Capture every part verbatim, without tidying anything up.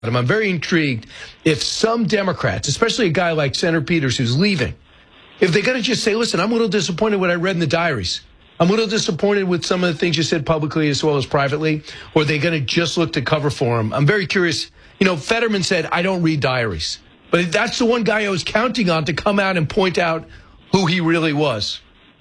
I'm very intrigued if some Democrats, especially a guy like Senator Peters who's leaving, if they're going to just say, listen, I'm a little disappointed with what I read in the diaries. I'm a little disappointed with some of the things you said publicly as well as privately, or are they going to just look to cover for him? I'm very curious. You know, Fetterman said, I don't read diaries. But that's the one guy I was counting on to come out and point out who he really was.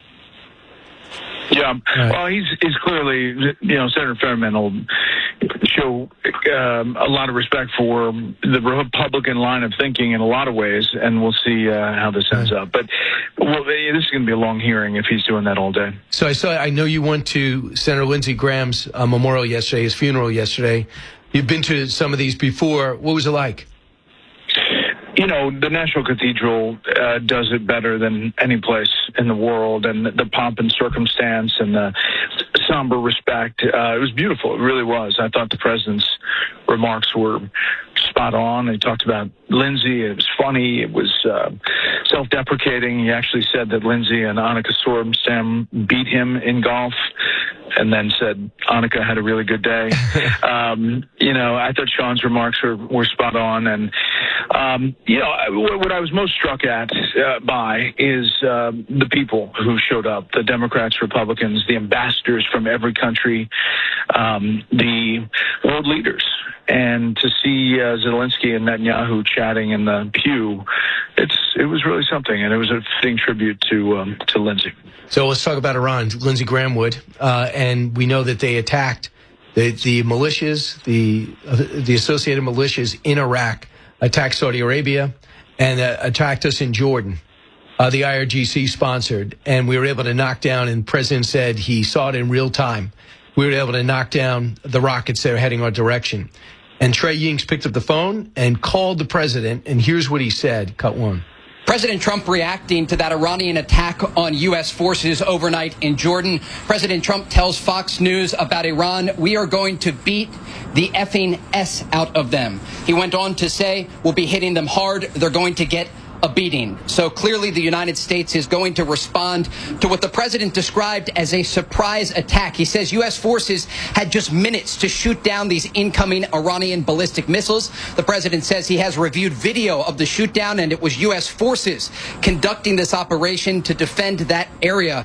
Yeah, well, he's he's clearly, you know, Senator Fetterman will show um, a lot of respect for the Republican line of thinking in a lot of ways, and we'll see uh, how this ends up. But well, this is going to be a long hearing if he's doing that all day. So I saw, I know you went to Senator Lindsey Graham's uh, memorial yesterday, his funeral yesterday. You've been to some of these before. What was it like? You know, the National Cathedral uh, does it better than any place in the world, and the pomp and circumstance and the somber respect. Uh, it was beautiful. It really was. I thought the president's remarks were spot on. He talked about Lindsey. It was funny. It was uh, self-deprecating. He actually said that Lindsey and Annika Sorenstam beat him in golf, and then said Annika had a really good day. um, you know, I thought Sean's remarks were, were spot on. And, um, you know, what I was most struck at uh, by is uh, the people who showed up, the Democrats, Republicans, the ambassadors from every country, um, the world leaders. And to see uh, Zelensky and Netanyahu chatting in the pew, it's it was really something, and it was a fitting tribute to um, to Lindsey. So let's talk about Iran. Lindsey Graham would, uh, and we know that they attacked the, the militias, the uh, the associated militias in Iraq, attacked Saudi Arabia, and uh, attacked us in Jordan. Uh, the I R G C sponsored, and we were able to knock down. And the president said he saw it in real time. We were able to knock down the rockets that are heading our direction. And Trey Yingst picked up the phone and called the president, and here's what he said. Cut one. President Trump reacting to that Iranian attack on U S forces overnight in Jordan. President Trump tells Fox News about Iran, we are going to beat the effing S out of them. He went on to say, we'll be hitting them hard. They're going to get a beating. So clearly the United States is going to respond to what the president described as a surprise attack. He says U S forces had just minutes to shoot down these incoming Iranian ballistic missiles. The president says he has reviewed video of the shoot down, and it was U S forces conducting this operation to defend that area.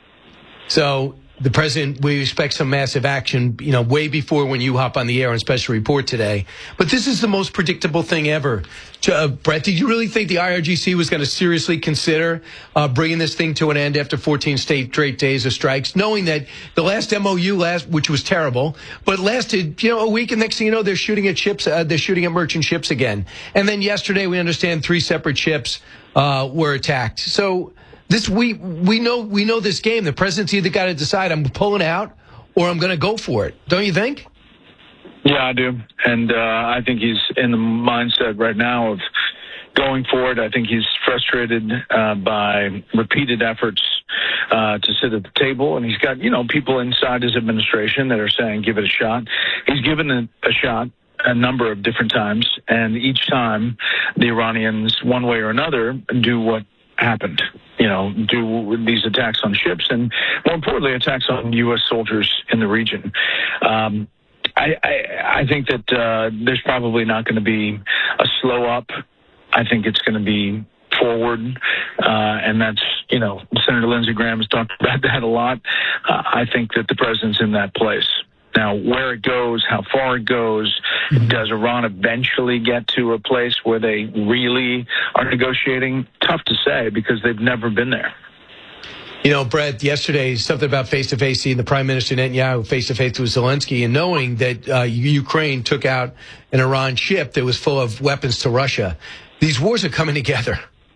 So the president, we expect some massive action, you know, way before when you hop on the air on Special Report today. But this is the most predictable thing ever. Uh, Brett, did you really think the I R G C was going to seriously consider uh, bringing this thing to an end after fourteen straight days of strikes, knowing that the last M O U, last, which was terrible, but lasted, you know, a week, and next thing you know, they're shooting at ships, uh, they're shooting at merchant ships again. And then yesterday, we understand three separate ships uh, were attacked. So this we we know we know this game. The president's either got to decide I'm pulling out or I'm going to go for it. Don't you think? Yeah, I do. And uh, I think he's in the mindset right now of going for it. I think he's frustrated uh, by repeated efforts uh, to sit at the table. And he's got, you know, people inside his administration that are saying, give it a shot. He's given it a shot a number of different times. And each time the Iranians, one way or another, do what happened, you know, do these attacks on ships and, more importantly, attacks on U S soldiers in the region. Um, I, I, I think that uh, there's probably not going to be a slow up. I think it's going to be forward, uh, and that's, you know, Senator Lindsey Graham has talked about that a lot. Uh, I think that the president's in that place. Now, where it goes, how far it goes, mm-hmm. Does Iran eventually get to a place where they really are negotiating? Tough to say because they've never been there. You know, Brett, yesterday, something about face-to-face, seeing the Prime Minister Netanyahu face-to-face with Zelensky and knowing that uh, Ukraine took out an Iran ship that was full of weapons to Russia. These wars are coming together.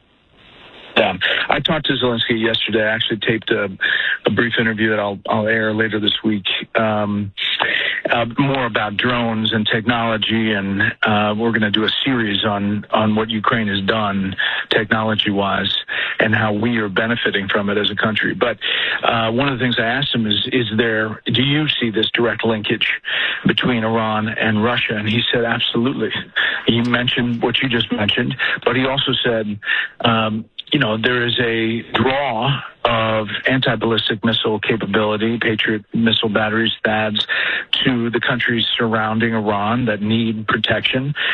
Yeah, I talked to Zelensky yesterday. I actually taped a, a brief interview that I'll, I'll air later this week. Um, uh, more about drones and technology, and uh, we're going to do a series on on what Ukraine has done technology-wise and how we are benefiting from it as a country. But uh, one of the things I asked him is, is there, do you see this direct linkage between Iran and Russia? And he said, absolutely. He mentioned what you just mentioned, but he also said, um, you know, there is a draw of anti-ballistic missile capability, Patriot missile batteries, THAADs, to the countries surrounding Iran that need protection.